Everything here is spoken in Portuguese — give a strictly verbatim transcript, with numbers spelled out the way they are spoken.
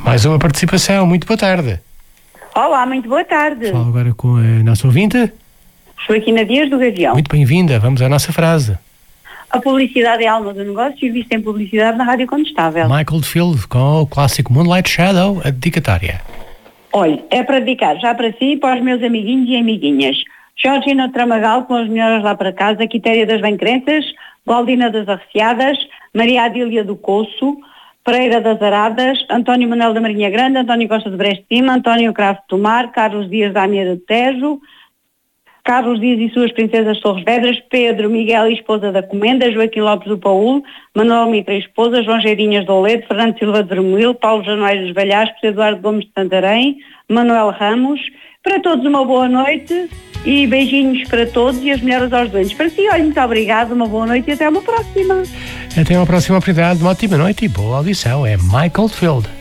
Mais uma participação. Muito boa tarde. Olá, muito boa tarde. Falo agora com a nossa ouvinte. Joaquina Dias do Gavião. Muito bem-vinda. Vamos à nossa frase. A publicidade é a alma do negócio e visto em publicidade na Rádio Condestável. Michael Field com o clássico Moonlight Shadow, a dedicatória. Olha, é para dedicar já para si e para os meus amiguinhos e amiguinhas. Georgina Tramagal com as melhoras lá para casa, Quitéria das Bem-Crenças, Gualdina das Arreciadas, Maria Adília do Coço, Pereira das Aradas, António Manuel da Marinha Grande, António Costa de Brest de Cima, António Cravo de Tomar, Carlos Dias da Ameira do Tejo, Carlos Dias e suas princesas Torres Vedras, Pedro Miguel e esposa da Comenda, Joaquim Lopes do Paúl, Manuel Mitra e esposa, João Geirinhas do Oledo, Fernando Silva de Vermoil, Paulo Januário dos Valhaspes, Eduardo Gomes de Santarém, Manuel Ramos. Para todos uma boa noite e beijinhos para todos e as melhoras aos doentes. Para si, olha, muito obrigado, uma boa noite e até uma próxima. Até uma próxima oportunidade, uma ótima noite e boa audição. É Michael Field.